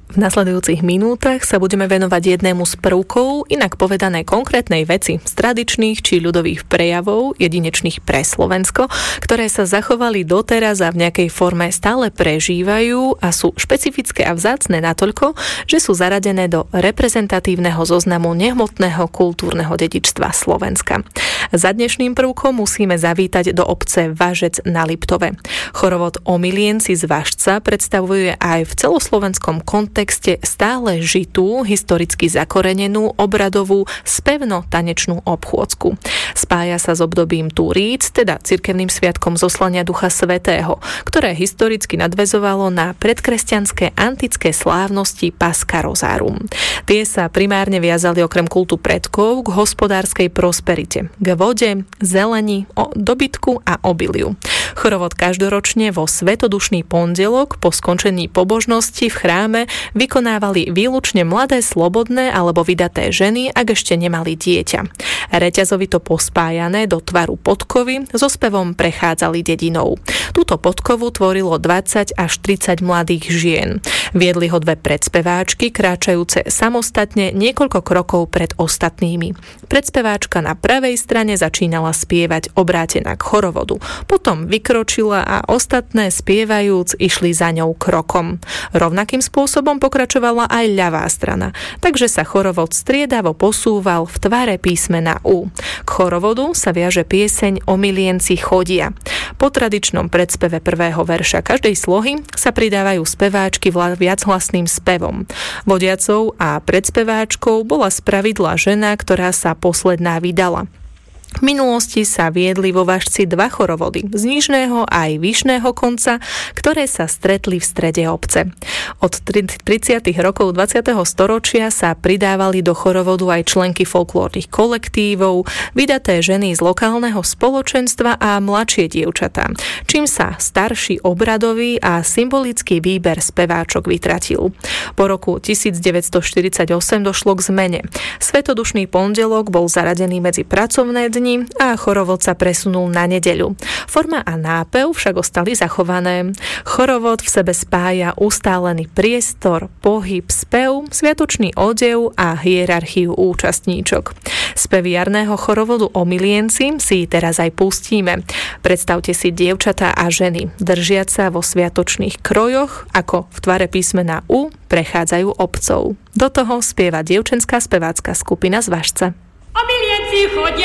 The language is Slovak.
V nasledujúcich minútach sa budeme venovať jednému z prvkov, inak povedané konkrétnej veci z tradičných či ľudových prejavov, jedinečných pre Slovensko, ktoré sa zachovali doteraz a v nejakej forme stále prežívajú a sú špecifické a vzácne natoľko, že sú zaradené do reprezentatívneho zoznamu nehmotného kultúrneho dedičstva Slovenska. Za dnešným prvkom musíme zavítať do obce Važec na Liptove. Chorovod Omilienci z Važca predstavuje aj v celoslovenskom kontexte stále žitú, historicky zakorenenú, obradovú, spevno-tanečnú obchôdzku. Spája sa s obdobím Turíc, teda cirkevným sviatkom zoslania Ducha Svätého, ktoré historicky nadväzovalo na predkresťanské antické slávnosti Pascha Rozárum. Tie sa primárne viazali okrem kultu predkov k hospodárskej prosperite, k vode, zeleni, dobytku a obiliu. Chorovod každoročne vo svetodušný pondelok po skončení pobožnosti v chráme vykonávali výlučne mladé, slobodné alebo vydaté ženy, ak ešte nemali dieťa. Reťazovito pospájané do tvaru podkovy so spevom prechádzali dedinou. Túto podkovu tvorilo 20 až 30 mladých žien. Viedli ho dve predspeváčky, kráčajúce samostatne niekoľko krokov pred ostatnými. Predspeváčka na pravej strane začínala spievať obrátená k chorovodu. Potom vykročila a ostatné spievajúc išli za ňou krokom. Rovnakým spôsobom pokračovala aj ľavá strana, takže sa chorovod striedavo posúval v tvare písmena U. K chorovodu sa viaže pieseň Omilienci chodia. Po tradičnom predspeve prvého verša každej slohy sa pridávajú speváčky viachlasným spevom. Vodiacou a predspeváčkou bola spravidla žena, ktorá sa posledná vydala. V minulosti sa viedli vo Važci dva chorovody, z nižného aj vyšného konca, ktoré sa stretli v strede obce. Od 30. rokov 20. storočia sa pridávali do chorovodu aj členky folklórnych kolektívov, vydaté ženy z lokálneho spoločenstva a mladšie dievčatá, čím sa starší obradový a symbolický výber speváčok vytratil. Po roku 1948 došlo k zmene. Svetodušný pondelok bol zaradený medzi pracovné dni a chorovod sa presunul na nedeľu. Forma a nápev však ostali zachované. Chorovod v sebe spája ustálený priestor, pohyb, spev, sviatočný odev a hierarchiu účastníčok. Spev jarného chorovodu Omilienci si teraz aj pustíme. Predstavte si dievčatá a ženy, držiac sa vo sviatočných krojoch, ako v tvare písmena U prechádzajú obcov. Do toho spieva dievčenská spevácka skupina z Važca. Omilienci chodia